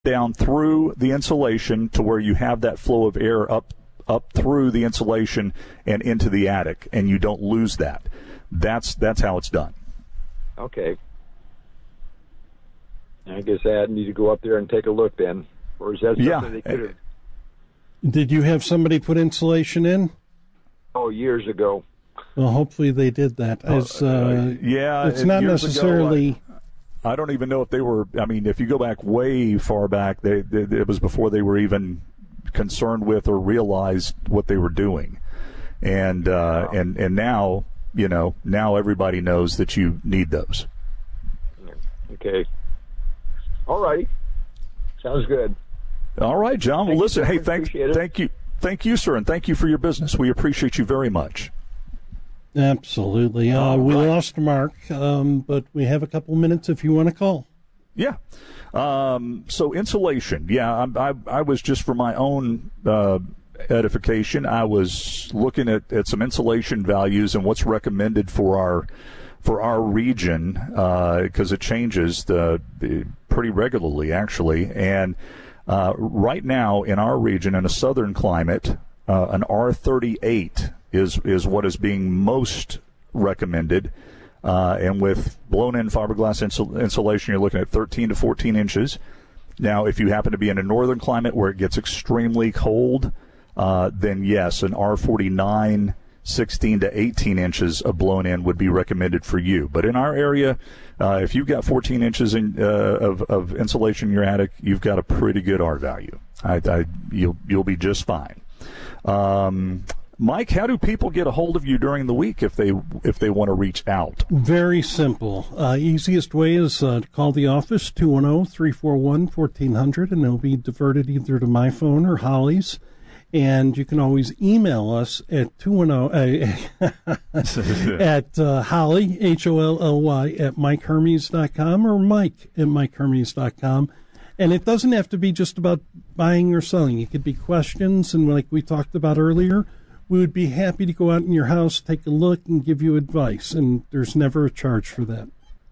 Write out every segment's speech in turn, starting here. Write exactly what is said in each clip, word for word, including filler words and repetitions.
down through the insulation to where you have that flow of air up up through the insulation and into the attic, and you don't lose that. That's that's how it's done. Okay. I guess I need to go up there and take a look then. Or is that something yeah. they could have... Did you have somebody put insulation in? Oh, years ago. Well, hopefully they did that. As, uh, yeah. It's not necessarily... Ago, I, I don't even know if they were... I mean, if you go back way far back, they, they, it was before they were even concerned with or realized what they were doing. And, uh, wow. and, and now, you know, now everybody knows that you need those. Okay. All righty. Sounds good. All right, John. Well, thank listen, you, hey, thank, thank you. Thank you, sir, and thank you for your business. We appreciate you very much. Absolutely. Uh, we right. lost Mark, um, but we have a couple minutes if you want to call. Yeah. Um, so insulation. Yeah, I, I, I was just for my own uh, edification, I was looking at, at some insulation values and what's recommended for our for our region because uh, it changes the, the pretty regularly, actually. And uh, right now in our region, in a southern climate, uh, an R thirty-eight is is what is being most recommended. Uh, and with blown-in fiberglass insul- insulation, you're looking at thirteen to fourteen inches. Now, if you happen to be in a northern climate where it gets extremely cold, uh, then yes, an R forty-nine, sixteen to eighteen inches of blown-in would be recommended for you. But in our area, uh, if you've got fourteen inches in, uh, of, of insulation in your attic, you've got a pretty good R value. I, I, you'll, you'll be just fine. Um, Mike, how do people get a hold of you during the week if they if they want to reach out? Very simple. Uh, easiest way is uh, to call the office, two one zero, three four one, one four zero zero, and they'll be diverted either to my phone or Holly's. And you can always email us at two one zero uh, at uh, Holly, H O L L Y, at Mike Hermes dot com or Mike at Mike Hermes dot com. And it doesn't have to be just about buying or selling. It could be questions, and like we talked about earlier, we would be happy to go out in your house, take a look, and give you advice, and there's never a charge for that.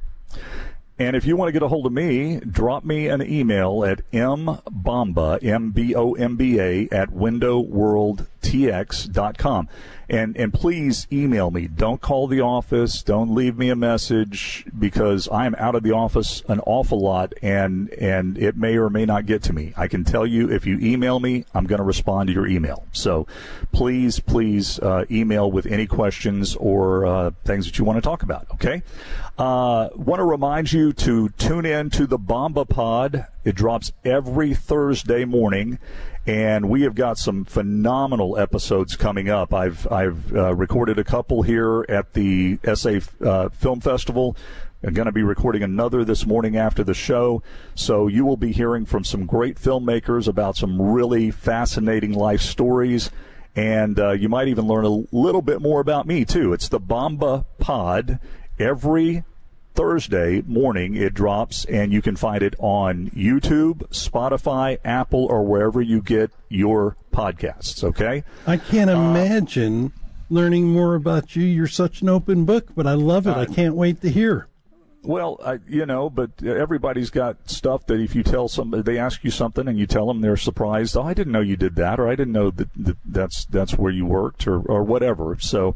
And if you want to get a hold of me, drop me an email at mbomba, M B O M B A, at window world t x dot com. And and please email me. Don't call the office. Don't leave me a message because I am out of the office an awful lot, and, and it may or may not get to me. I can tell you if you email me, I'm going to respond to your email. So please, please uh, email with any questions or uh, things that you want to talk about, okay? Uh, want to remind you to tune in to the Bomba Pod. It drops every Thursday morning. And we have got some phenomenal episodes coming up. I've I've uh, recorded a couple here at the S A uh, Film Festival. I'm going to be recording another this morning after the show. So you will be hearing from some great filmmakers about some really fascinating life stories. And uh, you might even learn a little bit more about me, too. It's the Bomba Pod. Every Thursday morning it drops, and you can find it on YouTube, Spotify, Apple, or wherever you get your podcasts, okay? I can't uh, imagine learning more about you. You're such an open book, but I love it. Uh, I can't wait to hear. Well, I, you know, but everybody's got stuff that if you tell somebody, they ask you something and you tell them, they're surprised. Oh, I didn't know you did that, or I didn't know that, that that's that's where you worked, or, or whatever. So,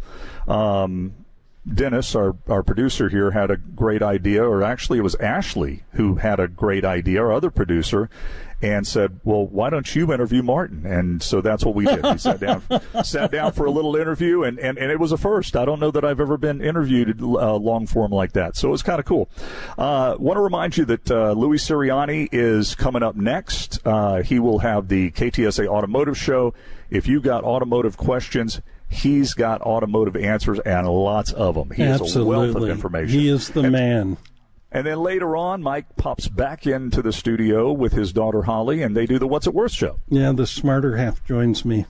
um Dennis, our, our producer here, had a great idea, or actually it was Ashley who had a great idea, our other producer, and said, well, why don't you interview Martin? And so that's what we did. We sat down sat down for a little interview, and, and, and it was a first. I don't know that I've ever been interviewed uh, long form like that, so it was kind of cool. Uh, want to remind you that uh, Louis Sirianni is coming up next. Uh, he will have the K T S A Automotive Show. If you've got automotive questions, he's got automotive answers, and lots of them. He Absolutely. is a wealth of information. He is the and, man. And then later on, Mike pops back into the studio with his daughter Holly, and they do the What's It Worth show. Yeah, the smarter half joins me.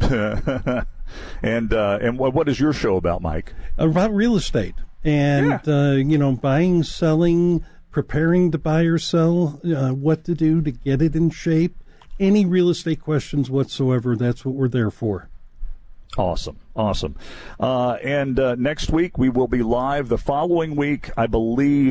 and uh, and what is your show about, Mike? About real estate. And, yeah. uh, you know, buying, selling, preparing to buy or sell, uh, what to do to get it in shape. Any real estate questions whatsoever, that's what we're there for. Awesome. Awesome. Uh, and uh, next week we will be live. The following week, I believe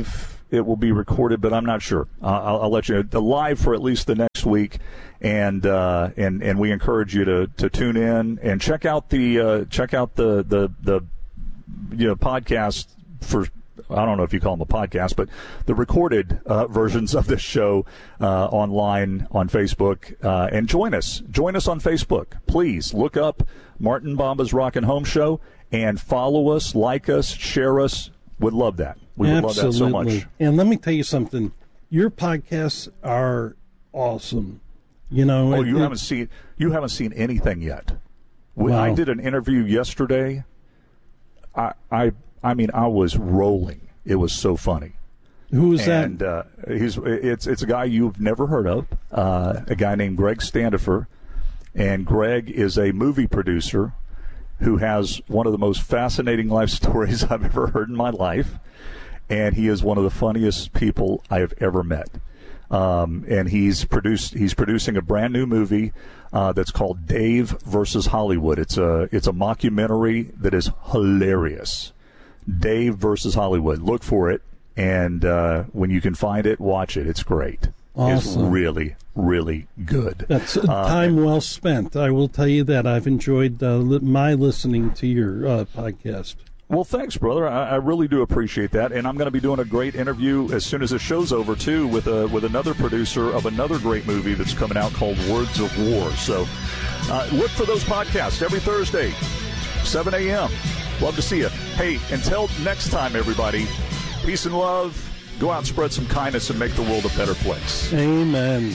it will be recorded, but I'm not sure. Uh, I'll, I'll let you know. The live for at least the next week, and uh, and and we encourage you to, to tune in and check out the uh, check out the the the you know podcast for. I don't know if you call them a podcast, but the recorded uh, versions of this show uh, online on Facebook. Uh, and join us. Join us on Facebook. Please look up Martin Bomba's Rockin' Home Show and follow us, like us, share us. Would love that. We would Absolutely. love that so much. And let me tell you something. Your podcasts are awesome. You know. Oh, it, you it, haven't seen you haven't seen anything yet. We, wow. I did an interview yesterday. I I. I mean, I was rolling. It was so funny. Who is that? And uh, he's it's it's a guy you've never heard of, uh, a guy named Greg Standifer, and Greg is a movie producer who has one of the most fascinating life stories I've ever heard in my life, and he is one of the funniest people I have ever met. Um, and he's produced he's producing a brand new movie uh, that's called Dave versus Hollywood. It's a it's a mockumentary that is hilarious. Dave versus Hollywood. Look for it, and uh, when you can find it, watch it. It's great. Awesome. It's really, really good. That's uh, uh, time well spent. I will tell you that. I've enjoyed uh, li- my listening to your uh, podcast. Well, thanks, brother. I, I really do appreciate that, and I'm going to be doing a great interview as soon as the show's over, too, with a, with another producer of another great movie that's coming out called Words of War. So uh, look for those podcasts every Thursday, seven a.m. Love to see you. Hey, until next time, everybody, peace and love. Go out and spread some kindness and make the world a better place. Amen.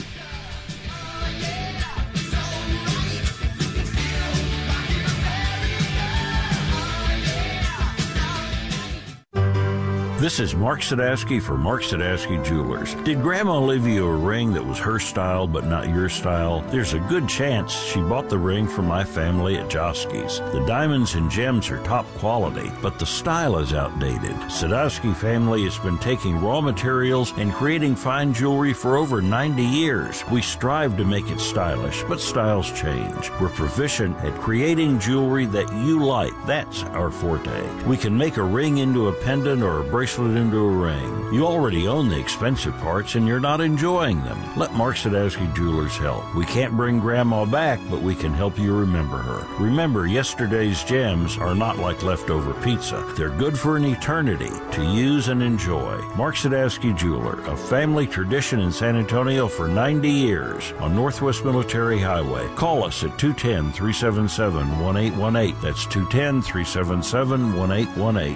This is Mark Sadowski for Mark Sadowski Jewelers. Did Grandma leave you a ring that was her style but not your style? There's a good chance she bought the ring from my family at Josky's. The diamonds and gems are top quality, but the style is outdated. Sadowski family has been taking raw materials and creating fine jewelry for over ninety years. We strive to make it stylish, but styles change. We're proficient at creating jewelry that you like. That's our forte. We can make a ring into a pendant or a bracelet into a ring. You already own the expensive parts and you're not enjoying them. Let Mark Sadowski Jewelers help. We can't bring Grandma back, but we can help you remember her. Remember, yesterday's gems are not like leftover pizza. They're good for an eternity to use and enjoy. Mark Sadowski Jeweler, a family tradition in San Antonio for ninety years on Northwest Military Highway. Call us at two one zero, three seven seven, one eight one eight. That's two one zero, three seven seven, one eight one eight.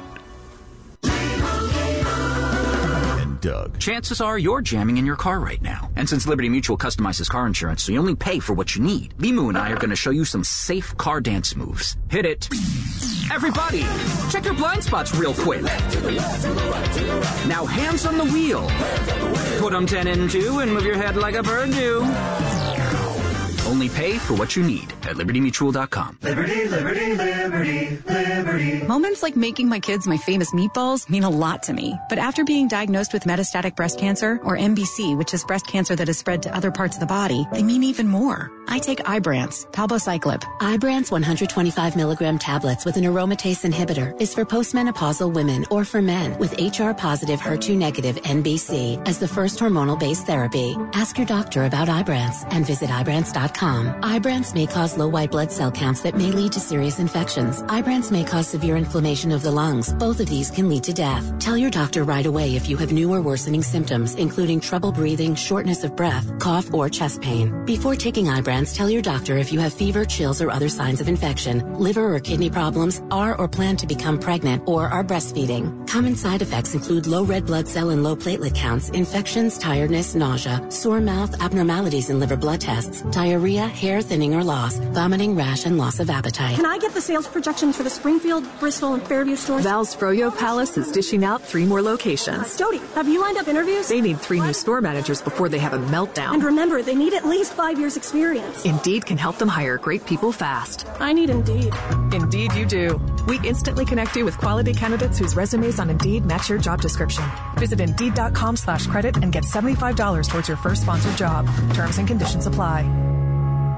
Doug. Chances are you're jamming in your car right now. And since Liberty Mutual customizes car insurance so you only pay for what you need, Limu and I are going to show you some safe car dance moves. Hit it. Everybody, check your blind spots real quick. Now hands on the wheel. Put them ten and two and move your head like a bird do. Only pay for what you need at liberty mutual dot com. Liberty, liberty, liberty, liberty. Moments like making my kids my famous meatballs mean a lot to me. But after being diagnosed with metastatic breast cancer, or M B C, which is breast cancer that has spread to other parts of the body, they mean even more. I take Ibrance, palbociclib. Ibrance one hundred twenty-five milligram tablets with an aromatase inhibitor is for postmenopausal women or for men with H R-positive, H E R two negative M B C as the first hormonal-based therapy. Ask your doctor about Ibrance and visit Ibrance dot com. Ibrance may cause low white blood cell counts that may lead to serious infections. Ibrance may cause severe inflammation of the lungs. Both of these can lead to death. Tell your doctor right away if you have new or worsening symptoms, including trouble breathing, shortness of breath, cough, or chest pain. Before taking Ibrance, tell your doctor if you have fever, chills, or other signs of infection, liver or kidney problems, are or plan to become pregnant, or are breastfeeding. Common side effects include low red blood cell and low platelet counts, infections, tiredness, nausea, sore mouth, abnormalities in liver blood tests, diarrhea, hair thinning or loss, vomiting, rash, and loss of appetite. Can I get the sales projections for the Springfield, Bristol, and Fairview stores? Val's Froyo Palace is dishing out three more locations. Jody, have you lined up interviews? They need three what? new store managers before they have a meltdown. And remember, they need at least five years experience. Indeed can help them hire great people fast. I need Indeed. Indeed you do. We instantly connect you with quality candidates whose resumes on Indeed match your job description. Visit Indeed.com slash credit and get seventy-five dollars towards your first sponsored job. Terms and conditions apply.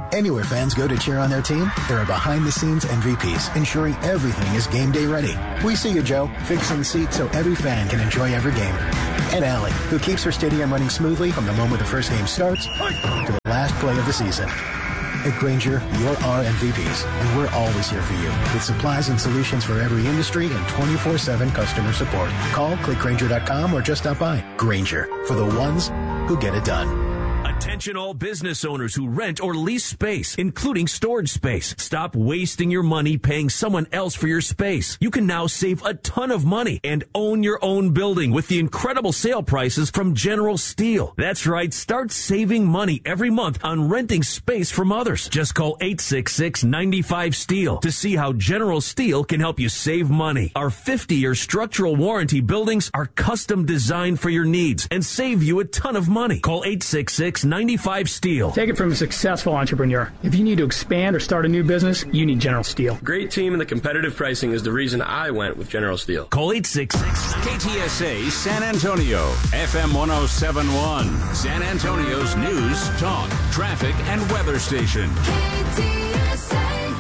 Anywhere fans go to cheer on their team, there are behind-the-scenes M V Ps ensuring everything is game day ready. We see you, Joe, fixing seats so every fan can enjoy every game. And Allie, who keeps her stadium running smoothly from the moment the first game starts to the last play of the season. At Grainger, you're our M V Ps, and we're always here for you with supplies and solutions for every industry and twenty-four seven customer support. Call, click Grainger dot com, or just stop by. Grainger, for the ones who get it done. Attention all business owners who rent or lease space, including storage space. Stop wasting your money paying someone else for your space. You can now save a ton of money and own your own building with the incredible sale prices from General Steel. That's right. Start saving money every month on renting space from others. Just call eight six six, nine five, STEEL to see how General Steel can help you save money. Our fifty-year structural warranty buildings are custom designed for your needs and save you a ton of money. Call eight six six, nine five, STEEL. Take it from a successful entrepreneur. If you need to expand or start a new business, you need General Steel. Great team and the competitive pricing is the reason I went with General Steel. Call eight six six. K T S A San Antonio, F M one oh seven point one, San Antonio's news, talk, traffic, and weather station. K T S A.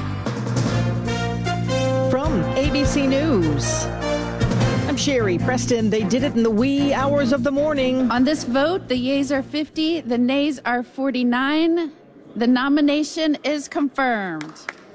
From A B C News, I'm Sherry Preston. They did it in the wee hours of the morning. On this vote, the yeas are fifty, the nays are forty-nine. The nomination is confirmed.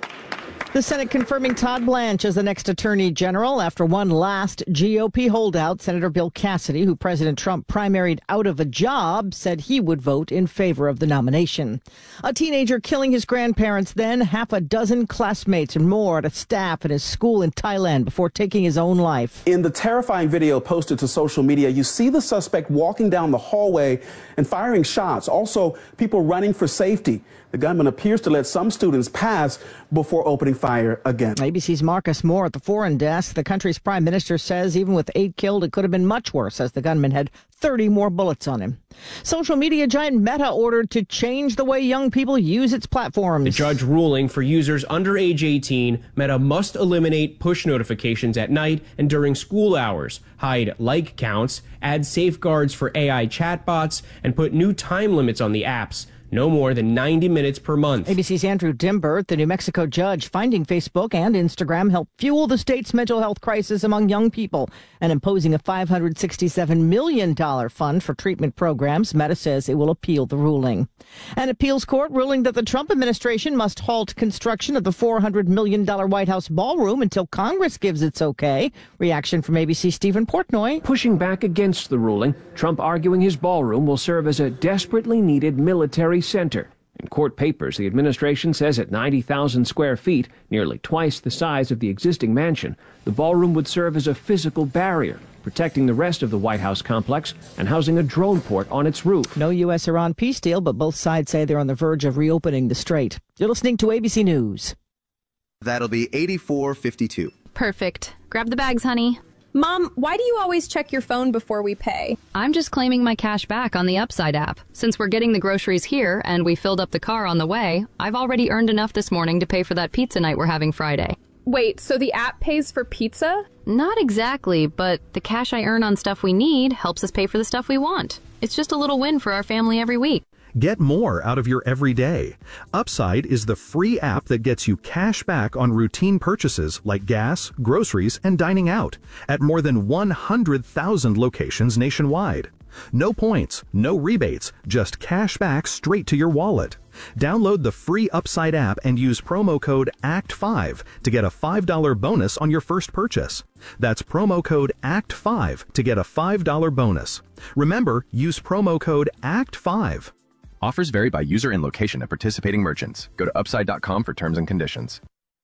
The Senate confirming Todd Blanche as the next Attorney General after one last G O P holdout. Senator Bill Cassidy, who President Trump primaried out of a job, said he would vote in favor of the nomination. A teenager killing his grandparents, then half a dozen classmates and more at a staff at his school in Thailand before taking his own life. In the terrifying video posted to social media, you see the suspect walking down the hallway and firing shots. Also, people running for safety. The gunman appears to let some students pass before opening fire again. A B C's Marcus Moore at the foreign desk. The country's prime minister says even with eight killed, it could have been much worse as the gunman had thirty more bullets on him. Social media giant Meta ordered to change the way young people use its platforms. The judge ruling for users under age eighteen, Meta must eliminate push notifications at night and during school hours, hide like counts, add safeguards for A I chatbots, and put new time limits on the apps. No more than ninety minutes per month. A B C's Andrew Dimbert, the New Mexico judge, finding Facebook and Instagram help fuel the state's mental health crisis among young people and imposing a five hundred sixty-seven million dollars fund for treatment programs. Meta says it will appeal the ruling. An appeals court ruling that the Trump administration must halt construction of the four hundred million dollars White House ballroom until Congress gives its okay. Reaction from A B C's Stephen Portnoy. Pushing back against the ruling, Trump arguing his ballroom will serve as a desperately needed military center. In court papers, the administration says at ninety thousand square feet, nearly twice the size of the existing mansion, the ballroom would serve as a physical barrier, protecting the rest of the White House complex and housing a drone port on its roof. No U S Iran peace deal, but both sides say they're on the verge of reopening the strait. You're listening to A B C News. That'll be eighty-four fifty-two. Perfect. Grab the bags, honey. Mom, why do you always check your phone before we pay? I'm just claiming my cash back on the Upside app. Since we're getting the groceries here and we filled up the car on the way, I've already earned enough this morning to pay for that pizza night we're having Friday. Wait, so the app pays for pizza? Not exactly, but the cash I earn on stuff we need helps us pay for the stuff we want. It's just a little win for our family every week. Get more out of your everyday. Upside is the free app that gets you cash back on routine purchases like gas, groceries, and dining out at more than one hundred thousand locations nationwide. No points, no rebates, just cash back straight to your wallet. Download the free Upside app and use promo code A C T five to get a five dollars bonus on your first purchase. That's promo code A C T five to get a five dollars bonus. Remember, use promo code A C T five. Offers vary by user and location of participating merchants. Go to upside dot com for terms and conditions.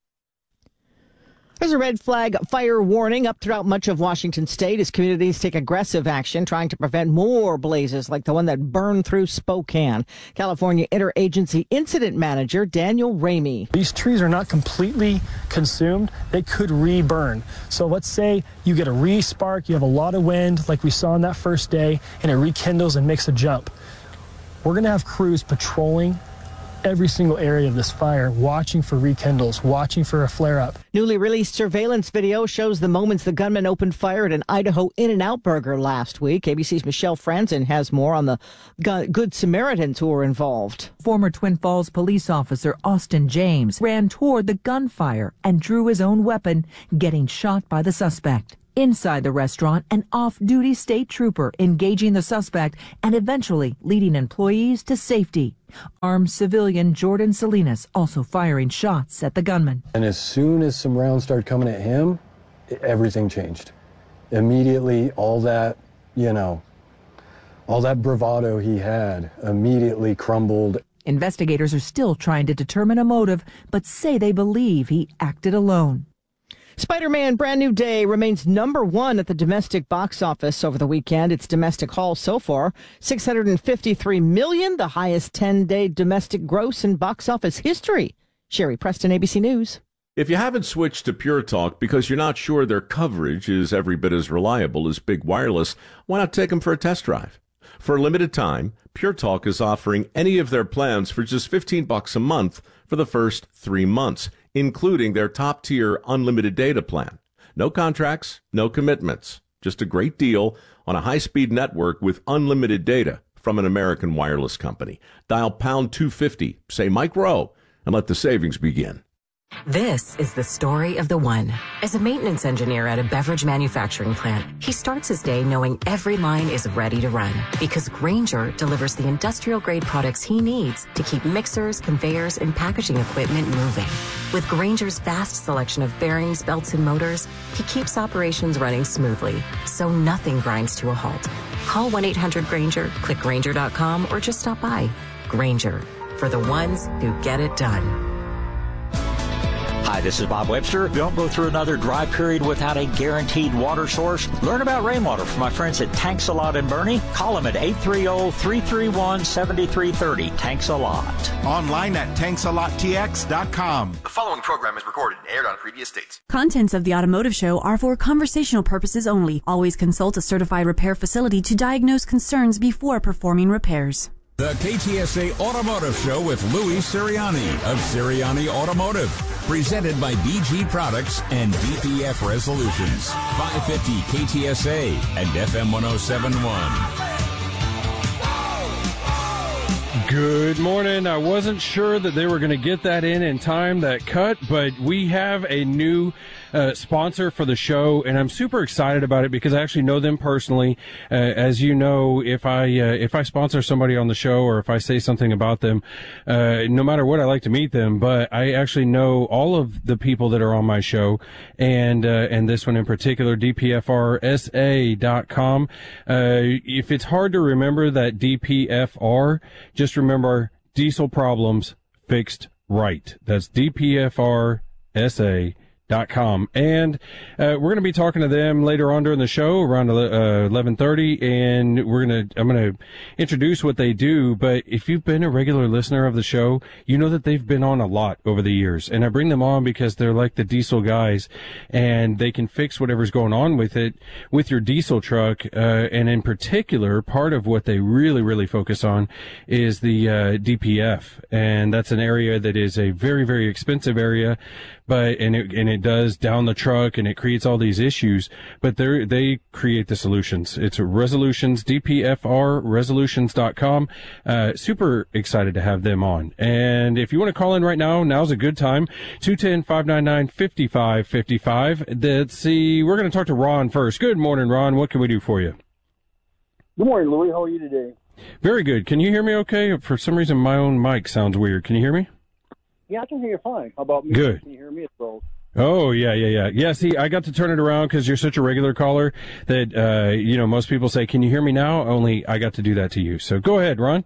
There's a red flag fire warning up throughout much of Washington state as communities take aggressive action trying to prevent more blazes like the one that burned through Spokane. California Interagency Incident Manager Daniel Ramey. These trees are not completely consumed. They could re-burn. So let's say you get a re-spark, you have a lot of wind like we saw on that first day, and it rekindles and makes a jump. We're going to have crews patrolling every single area of this fire, watching for rekindles, watching for a flare-up. Newly released surveillance video shows the moments the gunman opened fire at an Idaho In-N-Out Burger last week. A B C's Michelle Franzen has more on the Good Samaritans who were involved. Former Twin Falls police officer Austin James ran toward the gunfire and drew his own weapon, getting shot by the suspect. Inside the restaurant, an off-duty state trooper engaging the suspect and eventually leading employees to safety. Armed civilian Jordan Salinas also firing shots at the gunman. And as soon as some rounds started coming at him, everything changed. Immediately, all that, you know, all that bravado he had immediately crumbled. Investigators are still trying to determine a motive, but say they believe he acted alone. Spider-Man Brand New Day remains number one at the domestic box office over the weekend. Its domestic haul so far, six hundred fifty-three million dollars, the highest ten-day domestic gross in box office history. Sherry Preston, A B C News. If you haven't switched to Pure Talk because you're not sure their coverage is every bit as reliable as Big Wireless, why not take them for a test drive? For a limited time, Pure Talk is offering any of their plans for just fifteen bucks a month for the first three months. Including their top-tier unlimited data plan. No contracts, no commitments. Just a great deal on a high-speed network with unlimited data from an American wireless company. Dial pound two fifty, say Mike Rowe, and let the savings begin. This is the story of the one. As a maintenance engineer at a beverage manufacturing plant, he starts his day knowing every line is ready to run because Grainger delivers the industrial-grade products he needs to keep mixers, conveyors, and packaging equipment moving. With Grainger's vast selection of bearings, belts, and motors, he keeps operations running smoothly, so nothing grinds to a halt. Call one eight hundred Grainger, click Grainger dot com, or just stop by. Grainger, for the ones who get it done. Hi, this is Bob Webster. Don't go through another dry period without a guaranteed water source. Learn about rainwater from my friends at Tanks a Lot in Bernie. Call them at eight three zero, three three one, seven three three zero. Tanks a Lot. Online at tanks a lot t x dot com. The following program is recorded and aired on previous dates. Contents of the Automotive Show are for conversational purposes only. Always consult a certified repair facility to diagnose concerns before performing repairs. The K T S A Automotive Show with Louis Sirianni of Sirianni Automotive. Presented by B G Products and B P F Resolutions. five fifty K T S A and F M one oh seven point one. Good morning. I wasn't sure that they were going to get that in in time, that cut, but we have a new uh, sponsor for the show, and I'm super excited about it because I actually know them personally. Uh, as you know, if I uh, if I sponsor somebody on the show or if I say something about them, uh, no matter what, I like to meet them. But I actually know all of the people that are on my show, and uh, and this one in particular, D P F R S A dot com. Uh, if it's hard to remember that D P F R, just remember diesel problems fixed right. That's D P F R S A dot com. And uh, we're going to be talking to them later on during the show around uh, eleven thirty, and we're going to I'm going to introduce what they do. But if you've been a regular listener of the show, you know that they've been on a lot over the years, and I bring them on because they're like the diesel guys, and they can fix whatever's going on with it with your diesel truck. Uh, and in particular, part of what they really really focus on is the uh, D P F, and that's an area that is a very very expensive area. But, and it, and it does down the truck, and it creates all these issues, but they they create the solutions. It's Resolutions, D P F R resolutions dot com. Uh, super excited to have them on. And if you want to call in right now, now's a good time. two one zero, five nine nine, five five five five. Let's see, we're going to talk to Ron first. Good morning, Ron. What can we do for you? Good morning, Louis. How are you today? Very good. Can you hear me okay? For some reason, my own mic sounds weird. Can you hear me? Yeah, I can hear you fine. How about me? Good. Can you hear me as well? Oh, yeah, yeah, yeah. Yeah, see, I got to turn it around because you're such a regular caller that, uh, you know, most people say, can you hear me now? Only I got to do that to you. So go ahead, Ron.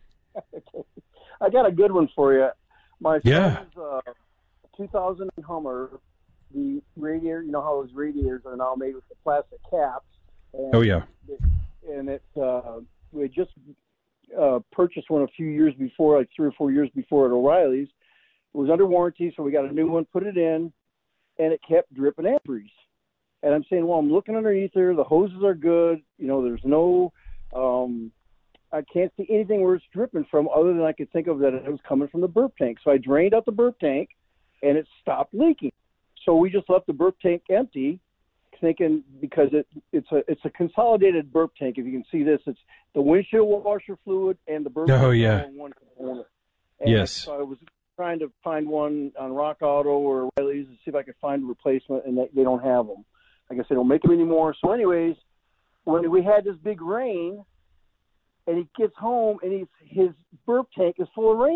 I got a good one for you. My yeah. son's uh, two thousand Hummer, the radiator, you know how those radiators are now made with the plastic caps. And oh, yeah. It, and it, uh, we had just uh, purchased one a few years before, like three or four years before at O'Reilly's. It was under warranty, so we got a new one, put it in, and it kept dripping antifreeze. And I'm saying, well, I'm looking underneath there. The hoses are good. You know, there's no um, I can't see anything where it's dripping from other than I could think of that it was coming from the burp tank. So I drained out the burp tank, and it stopped leaking. So we just left the burp tank empty, thinking because it it's a it's a consolidated burp tank. If you can see this, it's the windshield washer fluid and the burp oh, tank yeah. all in one component. And yes. So I was trying to find one on Rock Auto or O'Reilly's to see if I could find a replacement, and they, they don't have them. I guess they don't make them anymore. So anyways, when we had this big rain, and he gets home, and he's, his burp tank is full of rain